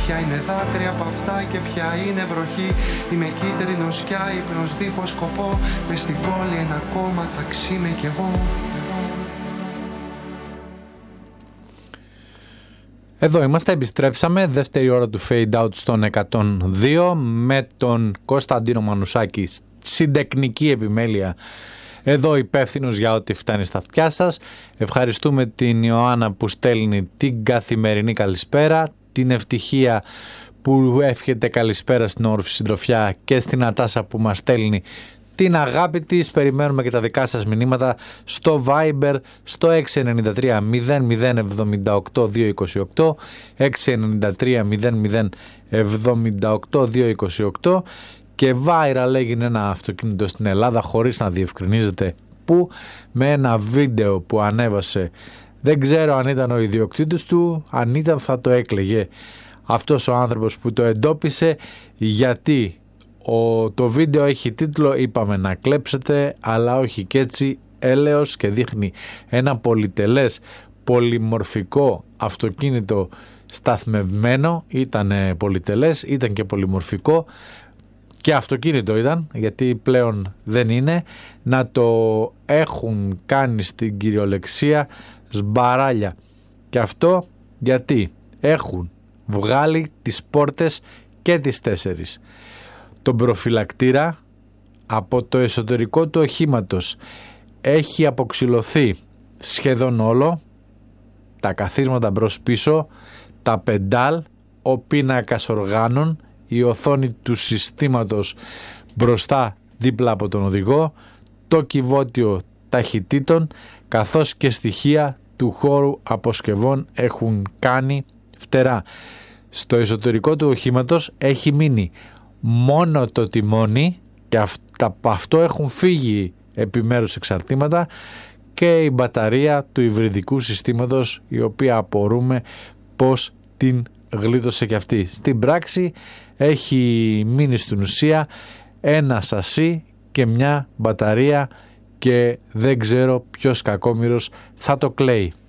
Ποια είναι δάκρυα από αυτά και ποια είναι βροχή. Είμαι κίτρινο σκιά, ύπνος δίχως σκοπό. Μες στην πόλη ένα ακόμα ταξί με κι εγώ. Εδώ είμαστε, επιστρέψαμε, δεύτερη ώρα του Fade Out στον 102 με τον Κωνσταντίνο Μανουσάκη στην τεχνική επιμέλεια. Εδώ υπεύθυνος για ό,τι φτάνει στα αυτιά σας. Ευχαριστούμε την Ιωάννα που στέλνει την καθημερινή καλησπέρα, την Ευτυχία που εύχεται καλησπέρα στην όμορφη συντροφιά και στην Ατάσα που μας στέλνει την αγάπη της. Περιμένουμε και τα δικά σας μηνύματα στο Viber στο 693 0078 228 693 0078 228. Και viral έγινε ένα αυτοκίνητο στην Ελλάδα χωρίς να διευκρινίζεται που, με ένα βίντεο που ανέβασε, δεν ξέρω αν ήταν ο ιδιοκτήτης του, αν ήταν θα το έκλαιγε αυτός ο άνθρωπος που το εντόπισε, γιατί το βίντεο έχει τίτλο «Είπαμε να κλέψετε, αλλά όχι κι έτσι», έλεος, και δείχνει ένα πολυτελές πολυμορφικό αυτοκίνητο σταθμευμένο. Ήταν πολυτελές, ήταν και πολυμορφικό και αυτοκίνητο ήταν, γιατί πλέον δεν είναι, να το έχουν κάνει στην κυριολεξία σμπαράλια. Και αυτό γιατί έχουν βγάλει τις πόρτες και τις 4. Τον προφυλακτήρα από το εσωτερικό του οχήματος έχει αποξυλωθεί σχεδόν όλο, τα καθίσματα μπρος πίσω, τα πεντάλ, ο πίνακας οργάνων, η οθόνη του συστήματος μπροστά δίπλα από τον οδηγό, το κυβότιο ταχυτήτων, καθώς και στοιχεία του χώρου αποσκευών έχουν κάνει φτερά. Στο εσωτερικό του οχήματος έχει μείνει μόνο το τιμόνι και από αυτό έχουν φύγει επιμέρους εξαρτήματα και η μπαταρία του υβριδικού συστήματος, η οποία απορούμε πως την γλίτωσε και αυτή. Στην πράξη έχει μείνει στην ουσία ένα σασί και μια μπαταρία και δεν ξέρω ποιος κακόμοιρος θα το κλαίει.